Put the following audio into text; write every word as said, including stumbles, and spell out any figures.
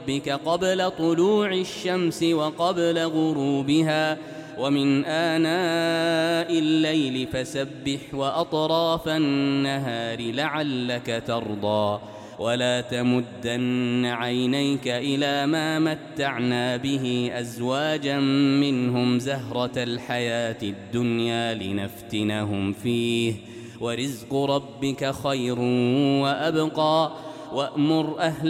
ربك قبل طلوع الشمس وقبل غروبها ومن آناء الليل فسبح وأطراف النهار لعلك ترضى ولا تمدن عينيك إلى ما متعنا به أزواجا منهم زهرة الحياة الدنيا لنفتنهم فيه ورزق ربك خير وأبقى وأمر أهل